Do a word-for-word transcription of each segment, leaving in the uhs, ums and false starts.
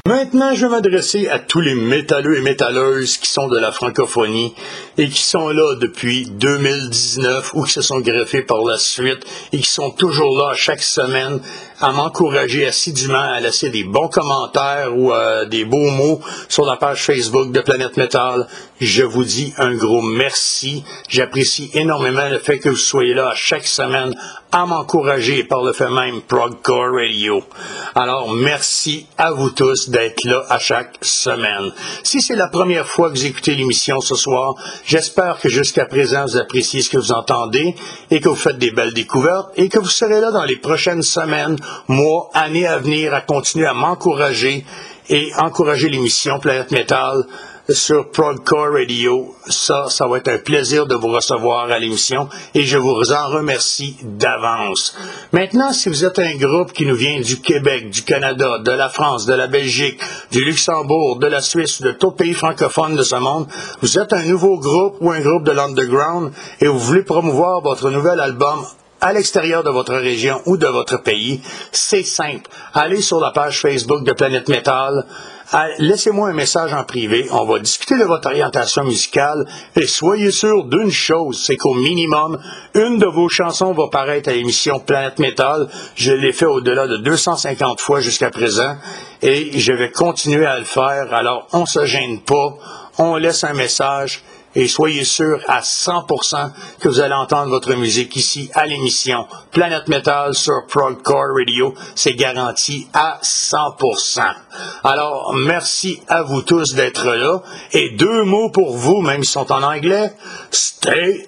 Maintenant, je vais m'adresser à tous les métalleux et métalleuses qui sont de la francophonie et qui sont là depuis deux mille dix-neuf ou qui se sont greffés par la suite et qui sont toujours là chaque semaine à m'encourager assidûment à laisser des bons commentaires ou euh, des beaux mots sur la page Facebook de Planète Métal. Je vous dis un gros merci. J'apprécie énormément le fait que vous soyez là chaque semaine à m'encourager par le fait même Progcore Radio. Alors, merci à vous tous d'être là à chaque semaine. Si c'est la première fois que vous écoutez l'émission ce soir, j'espère que jusqu'à présent vous appréciez ce que vous entendez et que vous faites des belles découvertes et que vous serez là dans les prochaines semaines, mois, années à venir à continuer à m'encourager et encourager l'émission Planète Métal sur Progcore Radio. Ça, ça va être un plaisir de vous recevoir à l'émission et je vous en remercie d'avance. Maintenant, si vous êtes un groupe qui nous vient du Québec, du Canada, de la France, de la Belgique, du Luxembourg, de la Suisse, de tout pays francophone de ce monde, vous êtes un nouveau groupe ou un groupe de l'underground et vous voulez promouvoir votre nouvel album à l'extérieur de votre région ou de votre pays, c'est simple. Allez sur la page Facebook de Planète Métal. Laissez-moi un message en privé, on va discuter de votre orientation musicale et soyez sûr d'une chose, c'est qu'au minimum, une de vos chansons va paraître à l'émission Planète Métal. Je l'ai fait au-delà de deux cent cinquante fois jusqu'à présent et je vais continuer à le faire. Alors, on ne se gêne pas, on laisse un message et soyez sûr à cent pour cent que vous allez entendre votre musique ici à l'émission Planète Métal sur Progcore Radio. C'est garanti à cent pour cent. Alors, merci à vous tous d'être là. Et deux mots pour vous, même s'ils sont en anglais. Stay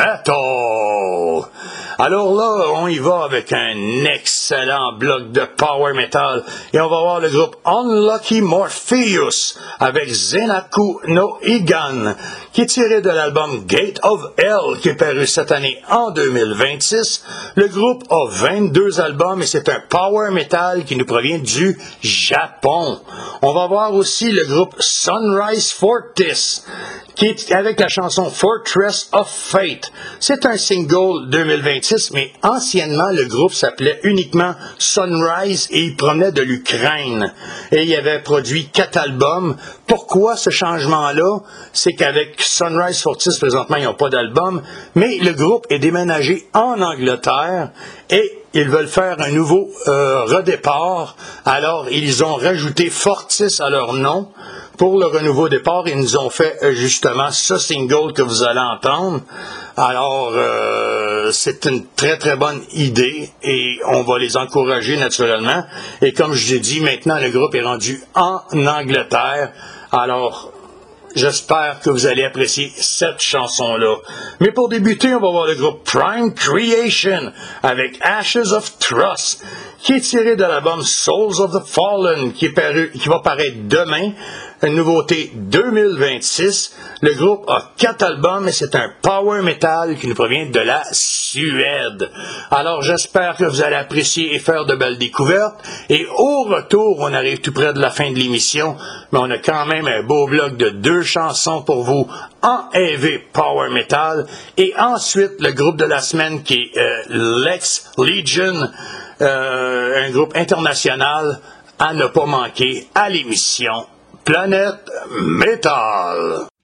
metal! Alors là, on y va avec un excellent bloc de power metal. Et on va voir le groupe Unlucky Morpheus avec Zenaku no Igan, qui est tiré de l'album Gate of Hell, qui est paru cette année en deux mille vingt-six. Le groupe a vingt-deux albums et c'est un power metal qui nous provient du Japon. On va voir aussi le groupe Sunrise Fortis, qui est avec la chanson Fortress of Fate. C'est un single deux mille vingt-six, mais anciennement, le groupe s'appelait uniquement Sunrise et il provenait de l'Ukraine. Et il avait produit quatre albums. Pourquoi ce changement-là? C'est qu'avec Sunrise Fortis, présentement, ils n'ont pas d'album, mais le groupe est déménagé en Angleterre et ils veulent faire un nouveau euh, redépart. Alors, ils ont rajouté Fortis à leur nom. Pour le renouveau départ, ils nous ont fait euh, justement ce single que vous allez entendre. Alors, euh, c'est une très très bonne idée et on va les encourager naturellement. Et comme je l'ai dit, maintenant le groupe est rendu en Angleterre. Alors, j'espère que vous allez apprécier cette chanson-là. Mais pour débuter, on va voir le groupe Prime Creation avec Ashes of Trust, qui est tiré de l'album Souls of the Fallen, qui, est paru, qui va paraître demain. Une nouveauté deux mille vingt-six. Le groupe a quatre albums et c'est un power metal qui nous provient de la Suède. Alors j'espère que vous allez apprécier et faire de belles découvertes. Et au retour, on arrive tout près de la fin de l'émission, mais on a quand même un beau bloc de deux chansons pour vous en heavy power metal. Et ensuite, le groupe de la semaine qui est euh, Lex Legion, euh, un groupe international à ne pas manquer à l'émission Planète Métal.